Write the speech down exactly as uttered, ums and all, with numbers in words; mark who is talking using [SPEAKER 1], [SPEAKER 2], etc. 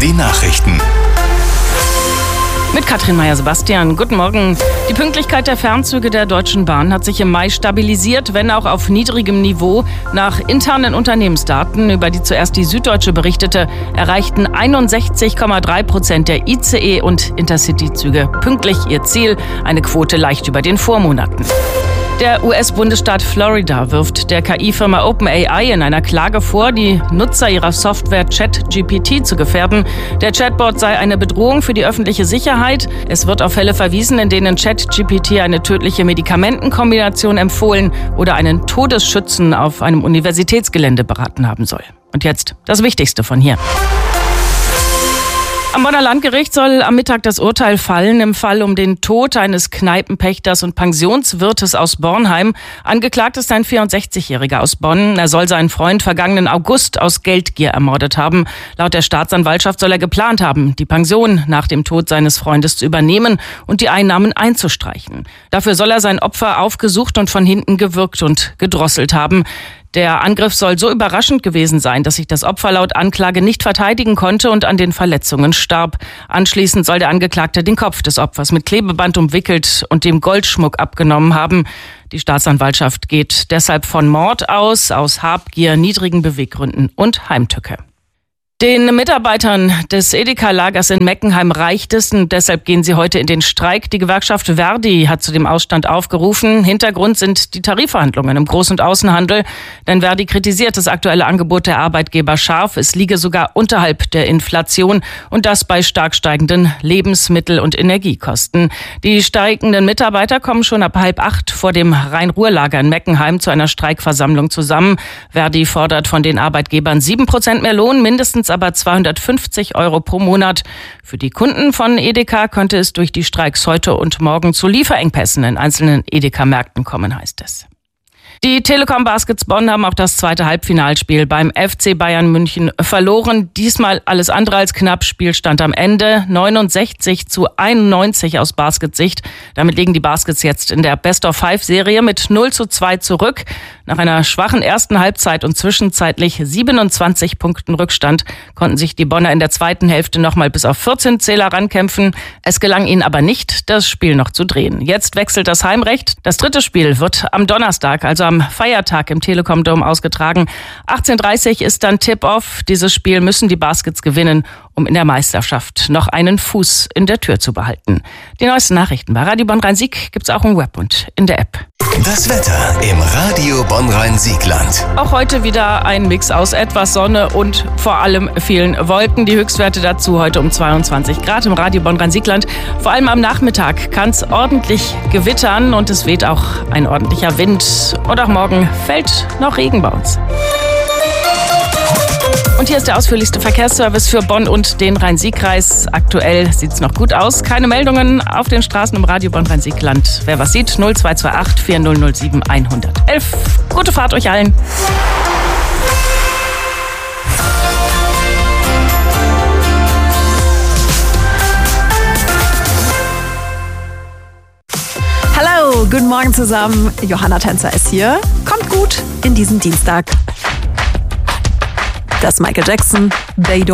[SPEAKER 1] Die Nachrichten.
[SPEAKER 2] Mit Katrin Meyer-Sebastian. Guten Morgen. Die Pünktlichkeit der Fernzüge der Deutschen Bahn hat sich im Mai stabilisiert, wenn auch auf niedrigem Niveau. Nach internen Unternehmensdaten, über die zuerst die Süddeutsche berichtete, erreichten einundsechzig Komma drei Prozent der I C E- und Intercity-Züge pünktlich ihr Ziel, eine Quote leicht über den Vormonaten. Der U S-Bundesstaat Florida wirft der K I-Firma OpenAI in einer Klage vor, die Nutzer ihrer Software ChatGPT zu gefährden. Der Chatbot sei eine Bedrohung für die öffentliche Sicherheit. Es wird auf Fälle verwiesen, in denen ChatGPT eine tödliche Medikamentenkombination empfohlen oder einen Todesschützen auf einem Universitätsgelände beraten haben soll. Und jetzt das Wichtigste von hier. Am Bonner Landgericht soll am Mittag das Urteil fallen im Fall um den Tod eines Kneipenpächters und Pensionswirtes aus Bornheim. Angeklagt ist ein vierundsechzigjähriger aus Bonn. Er soll seinen Freund vergangenen August aus Geldgier ermordet haben. Laut der Staatsanwaltschaft soll er geplant haben, die Pension nach dem Tod seines Freundes zu übernehmen und die Einnahmen einzustreichen. Dafür soll er sein Opfer aufgesucht und von hinten gewürgt und gedrosselt haben. Der Angriff soll so überraschend gewesen sein, dass sich das Opfer laut Anklage nicht verteidigen konnte und an den Verletzungen starb. Anschließend soll der Angeklagte den Kopf des Opfers mit Klebeband umwickelt und dem Goldschmuck abgenommen haben. Die Staatsanwaltschaft geht deshalb von Mord aus, aus Habgier, niedrigen Beweggründen und Heimtücke. Den Mitarbeitern des Edeka-Lagers in Meckenheim reicht es und deshalb gehen sie heute in den Streik. Die Gewerkschaft Verdi hat zu dem Ausstand aufgerufen. Hintergrund sind die Tarifverhandlungen im Groß- und Außenhandel. Denn Verdi kritisiert das aktuelle Angebot der Arbeitgeber scharf. Es liege sogar unterhalb der Inflation und das bei stark steigenden Lebensmittel- und Energiekosten. Die streikenden Mitarbeiter kommen schon ab halb acht vor dem Rhein-Ruhr-Lager in Meckenheim zu einer Streikversammlung zusammen. Verdi fordert von den Arbeitgebern sieben Prozent mehr Lohn, mindestens aber zweihundertfünfzig Euro pro Monat. Für die Kunden von Edeka könnte es durch die Streiks heute und morgen zu Lieferengpässen in einzelnen Edeka-Märkten kommen, heißt es. Die Telekom Baskets Bonn haben auch das zweite Halbfinalspiel beim F C Bayern München verloren. Diesmal alles andere als knapp. Spielstand am Ende neunundsechzig zu einundneunzig aus Baskets-Sicht. Damit liegen die Baskets jetzt in der Best-of-Five-Serie mit null zu zwei zurück. Nach einer schwachen ersten Halbzeit und zwischenzeitlich siebenundzwanzig Punkten Rückstand konnten sich die Bonner in der zweiten Hälfte nochmal bis auf vierzehn Zähler rankämpfen. Es gelang ihnen aber nicht, das Spiel noch zu drehen. Jetzt wechselt das Heimrecht. Das dritte Spiel wird am Donnerstag, also am Feiertag im Telekom Dome ausgetragen. achtzehn Uhr dreißig ist dann Tip-Off. Dieses Spiel müssen die Baskets gewinnen, um in der Meisterschaft noch einen Fuß in der Tür zu behalten. Die neuesten Nachrichten bei Radio Bonn-Rhein-Sieg gibt's auch im Web und in der App.
[SPEAKER 1] Das Wetter im Radio Bonn-Rhein-Siegland.
[SPEAKER 2] Auch heute wieder ein Mix aus etwas Sonne und vor allem vielen Wolken. Die Höchstwerte dazu heute um zweiundzwanzig Grad im Radio Bonn-Rhein-Siegland. Vor allem am Nachmittag kann es ordentlich gewittern und es weht auch ein ordentlicher Wind. Und auch morgen fällt noch Regen bei uns. Und hier ist der ausführlichste Verkehrsservice für Bonn und den Rhein-Sieg-Kreis. Aktuell sieht es noch gut aus. Keine Meldungen auf den Straßen im Radio Bonn-Rhein-Siegland. Wer was sieht, null zwei zwei acht vier null null sieben eins eins eins. Gute Fahrt euch allen.
[SPEAKER 3] Hallo, guten Morgen zusammen. Johanna Tänzer ist hier. Kommt gut in diesen Dienstag. Das Michael Jackson, They Don't